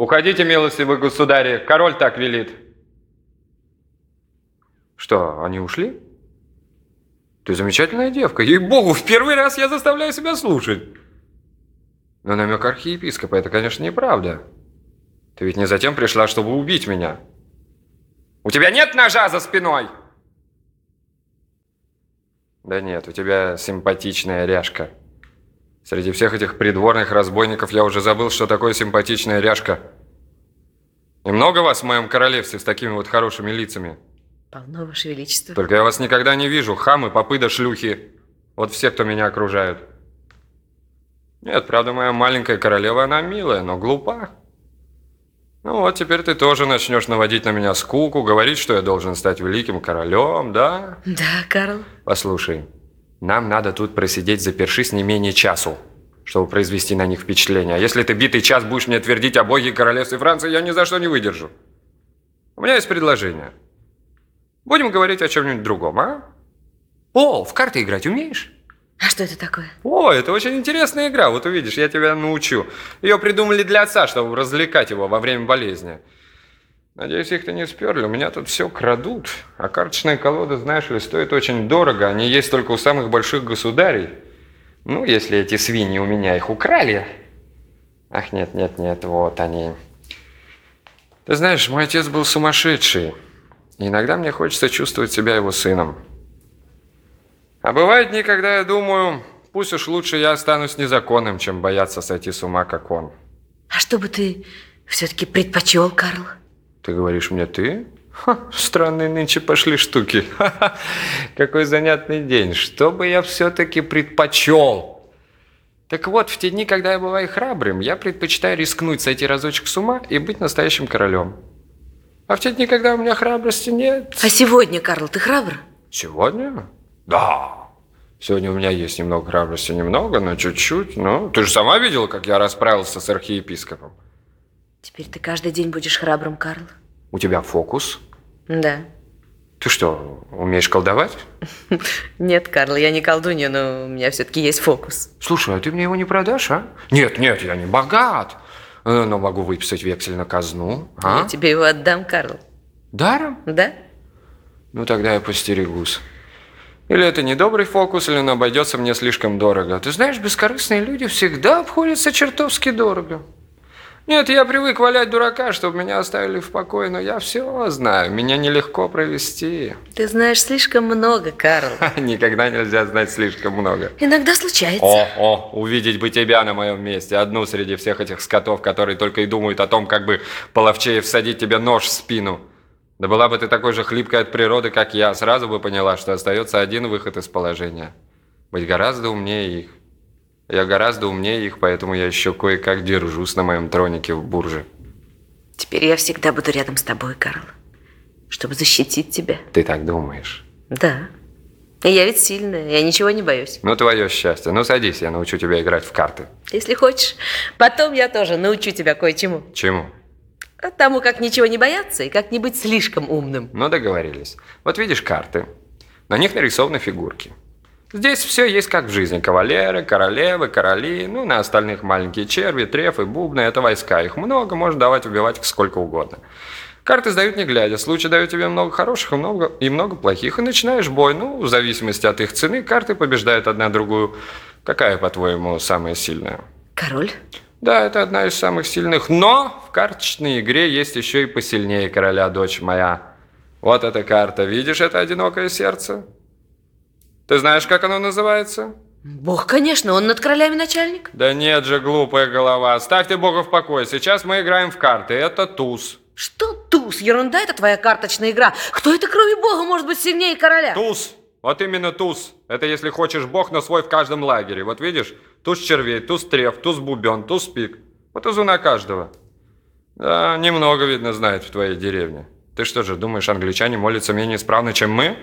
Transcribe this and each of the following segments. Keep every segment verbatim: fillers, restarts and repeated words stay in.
Уходите, милостивый государь, король так велит. Что, они ушли? Ты замечательная девка. Ей-богу, в первый раз я заставляю себя слушать. Но намек архиепископа, это, конечно, неправда. Ты ведь не затем пришла, чтобы убить меня. У тебя нет ножа за спиной? Да нет, у тебя симпатичная ряжка. Среди всех этих придворных разбойников я уже забыл, что такое симпатичная ряжка. И много вас в моем королевстве с такими вот хорошими лицами? Полно, Ваше Величество. Только я вас никогда не вижу. Хамы, попы да шлюхи. Вот все, кто меня окружают. Нет, правда, моя маленькая королева, она милая, но глупа. Ну вот, теперь ты тоже начнешь наводить на меня скуку, говорить, что я должен стать великим королем, да? Да, Карл. Послушай, нам надо тут просидеть запершись не менее часу, чтобы произвести на них впечатление. А если ты битый час будешь мне твердить о боге королевстве Франции, я ни за что не выдержу. У меня есть предложение. Будем говорить о чем-нибудь другом, а? О, в карты играть умеешь? А что это такое? О, это очень интересная игра. Вот увидишь, я тебя научу. Ее придумали для отца, чтобы развлекать его во время болезни. Надеюсь, их-то не сперли. У меня тут все крадут. А карточные колоды, знаешь ли, стоят очень дорого. Они есть только у самых больших государей. Ну, если эти свиньи у меня их украли. Ах, нет, нет, нет, вот они. Ты знаешь, мой отец был сумасшедший. И иногда мне хочется чувствовать себя его сыном. А бывают дни, когда я думаю, пусть уж лучше я останусь незаконным, чем бояться сойти с ума, как он. А что бы ты все-таки предпочел, Карл? Ты говоришь мне ты? Ха, странные нынче пошли штуки. Ха-ха, какой занятный день. Что бы я все-таки предпочел? Так вот, в те дни, когда я бываю храбрым, я предпочитаю рискнуть сойти разочек с ума и быть настоящим королем. А в те дни, когда у меня храбрости нет... А сегодня, Карл, ты храбр? Сегодня? Да. Сегодня у меня есть немного храбрости, немного, но чуть-чуть. Ну, ты же сама видела, как я расправился с архиепископом. Теперь ты каждый день будешь храбрым, Карл. У тебя фокус? Да. Ты что, умеешь колдовать? Нет, Карл, я не колдунья, но у меня все-таки есть фокус. Слушай, а ты мне его не продашь, а? Нет, нет, я не богат, но могу выписать вексель на казну. А? Я тебе его отдам, Карл. Даром? Да. Ну, тогда я постерегусь. Или это недобрый фокус, или он обойдется мне слишком дорого. Ты знаешь, бескорыстные люди всегда обходятся чертовски дорого. Нет, я привык валять дурака, чтобы меня оставили в покое, но я все знаю, меня нелегко провести. Ты знаешь слишком много, Карл. Никогда нельзя знать слишком много. Иногда случается. О, о, увидеть бы тебя на моем месте, одну среди всех этих скотов, которые только и думают о том, как бы половчее всадить тебе нож в спину. Да была бы ты такой же хлипкой от природы, как я, сразу бы поняла, что остается один выход из положения. Быть гораздо умнее их. Я гораздо умнее их, поэтому я еще кое-как держусь на моем тронике в Бурже. Теперь я всегда буду рядом с тобой, Карл, чтобы защитить тебя. Ты так думаешь? Да. И я ведь сильная, я ничего не боюсь. Ну, твое счастье. Ну, садись, я научу тебя играть в карты. Если хочешь. Потом я тоже научу тебя кое-чему. Чему? Тому, как ничего не бояться и как не быть слишком умным. Ну, договорились. Вот видишь карты. На них нарисованы фигурки. Здесь все есть как в жизни. Кавалеры, королевы, короли. Ну, на остальных маленькие черви, трефы, бубны. Это войска. Их много, можно давать убивать их сколько угодно. Карты сдают не глядя. Случай дают тебе много хороших и много, и много плохих. И начинаешь бой. Ну, в зависимости от их цены, карты побеждают одна другую. Какая, по-твоему, самая сильная? Король? Да, это одна из самых сильных. Но в карточной игре есть еще и посильнее короля, дочь моя. Вот эта карта. Видишь это одинокое сердце? Ты знаешь, как оно называется? Бог, конечно, он над королями начальник. Да нет же, глупая голова. Ставь ты Бога в покое. Сейчас мы играем в карты. Это туз. Что туз? Ерунда, это твоя карточная игра. Кто это, кроме Бога, может быть сильнее короля? Туз. Вот именно туз. Это если хочешь Бог, но свой в каждом лагере. Вот видишь? Туз червей, туз треф, туз бубен, туз пик. По тузу на каждого. Да, немного, видно, знает в твоей деревне. Ты что же, думаешь, англичане молятся менее исправно, чем мы?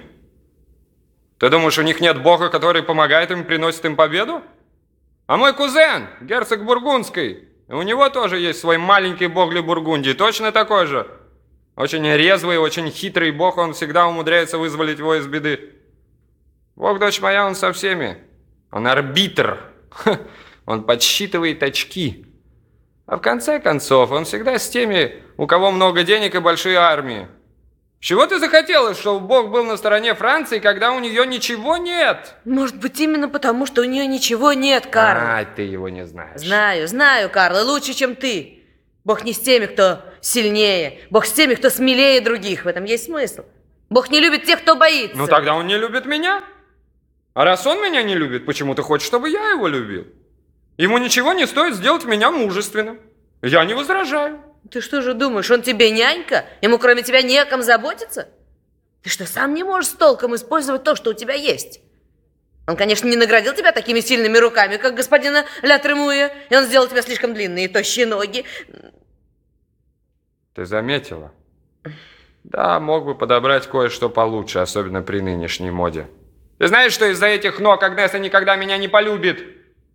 Ты думаешь, у них нет Бога, который помогает им, приносит им победу? А мой кузен, герцог Бургундский, у него тоже есть свой маленький бог для Бургундии, точно такой же. Очень резвый, очень хитрый бог, он всегда умудряется вызволить его из беды. Бог, дочь моя, он со всеми. Он арбитр. Он подсчитывает очки. А в конце концов, он всегда с теми, у кого много денег и большие армии. Чего ты захотела, чтобы Бог был на стороне Франции, когда у нее ничего нет? Может быть, именно потому, что у нее ничего нет, Карл. А, ты его не знаешь. Знаю, знаю, Карл, и лучше, чем ты. Бог не с теми, кто сильнее. Бог с теми, кто смелее других. В этом есть смысл. Бог не любит тех, кто боится. Ну тогда он не любит меня. А раз он меня не любит, почему ты хочешь, чтобы я его любил? Ему ничего не стоит сделать меня мужественным. Я не возражаю. Ты что же думаешь, он тебе нянька? Ему кроме тебя не о ком заботиться? Ты что, сам не можешь с толком использовать то, что у тебя есть? Он, конечно, не наградил тебя такими сильными руками, как господина Ля Тремуя, и он сделал тебе слишком длинные и тощие ноги. Ты заметила? Да, мог бы подобрать кое-что получше, особенно при нынешней моде. Ты знаешь, что из-за этих ног Агнеса никогда меня не полюбит?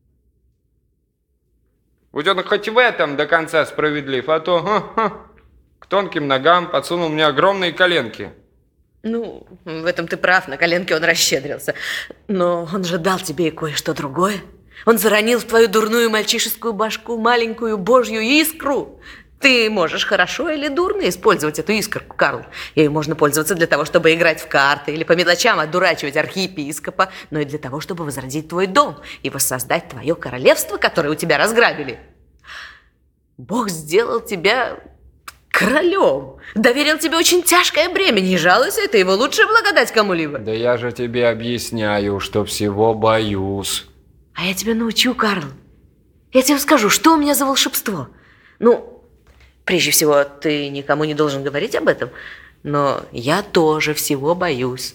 Будь он хоть в этом до конца справедлив, а то ха-ха, к тонким ногам подсунул мне огромные коленки. Ну, в этом ты прав, на коленке он расщедрился. Но он же дал тебе и кое-что другое. Он заронил в твою дурную мальчишескую башку маленькую божью искру. Ты можешь хорошо или дурно использовать эту искорку, Карл. Ею можно пользоваться для того, чтобы играть в карты или по мелочам одурачивать архиепископа, но и для того, чтобы возродить твой дом и воссоздать твое королевство, которое у тебя разграбили. Бог сделал тебя королем, доверил тебе очень тяжкое бремя. Не жалуйся, это его лучшая благодать кому-либо. Да я же тебе объясняю, что всего боюсь. А я тебя научу, Карл. Я тебе скажу, что у меня за волшебство. Ну... Прежде всего, ты никому не должен говорить об этом, но я тоже всего боюсь.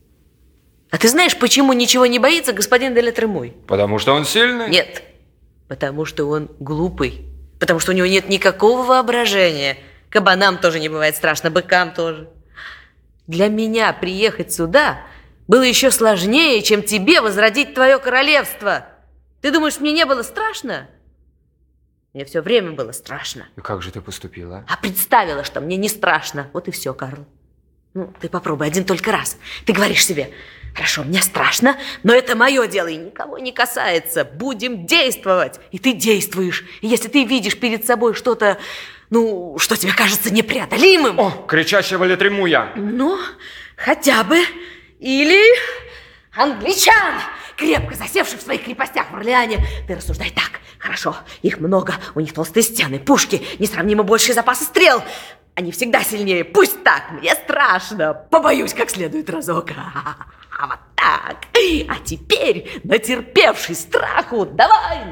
А ты знаешь, почему ничего не боится господин де ля Тремуй? Потому что он сильный? Нет, потому что он глупый, потому что у него нет никакого воображения. Кабанам тоже не бывает страшно, быкам тоже. Для меня приехать сюда было еще сложнее, чем тебе возродить твое королевство. Ты думаешь, мне не было страшно? Мне все время было страшно. И как же ты поступила? А представила, что мне не страшно. Вот и все, Карл. Ну, ты попробуй один только раз. Ты говоришь себе: хорошо, мне страшно, но это мое дело и никого не касается. Будем действовать. И ты действуешь. И если ты видишь перед собой что-то, ну, что тебе кажется непреодолимым... О, кричащего Ля Тремуя! Ну, хотя бы. Или англичан, крепко засевших в своих крепостях в Орлеане. Ты рассуждай так. Хорошо, их много, у них толстые стены, пушки, несравнимо большие запасы стрел. Они всегда сильнее. Пусть так, мне страшно. Побоюсь как следует разок. А вот так. А теперь, натерпевшись страху, давай,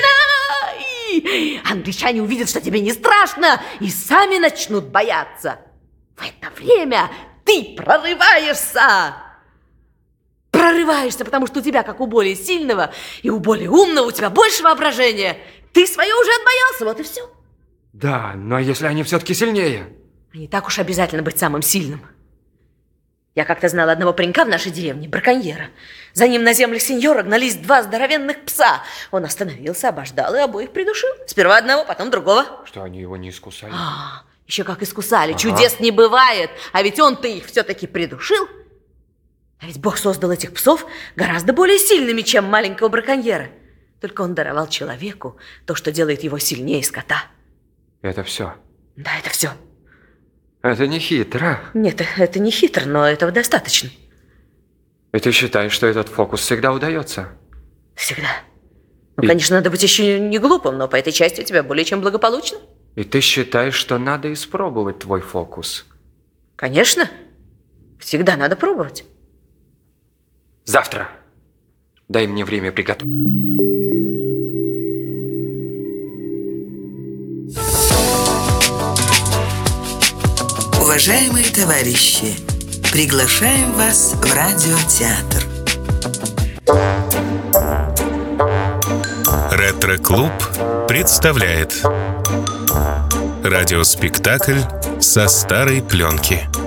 начинай! Англичане увидят, что тебе не страшно, и сами начнут бояться. В это время ты прорываешься. Прорываешься, потому что у тебя, как у более сильного и у более умного, у тебя больше воображения. Ты свое уже отбоялся, вот и все. Да, но если они все-таки сильнее? А не так уж обязательно быть самым сильным. Я как-то знала одного паренька в нашей деревне, браконьера. За ним на землях сеньора гнались два здоровенных пса. Он остановился, обождал и обоих придушил. Сперва одного, потом другого. Что, они его не искусали? А, еще как искусали. Ага. Чудес не бывает. А ведь он-то их все-таки придушил. А ведь Бог создал этих псов гораздо более сильными, чем маленького браконьера. Только он даровал человеку то, что делает его сильнее скота. Это все? Да, это все. Это не хитро. Нет, это не хитро, но этого достаточно. И ты считаешь, что этот фокус всегда удается? Всегда. Ну, И... конечно, надо быть еще не глупым, но по этой части у тебя более чем благополучно. И ты считаешь, что надо испробовать твой фокус? Конечно. Всегда надо пробовать. Завтра. Дай мне время приготовить. Уважаемые товарищи, приглашаем вас в радиотеатр. Ретро-клуб представляет радиоспектакль «Со старой пленки».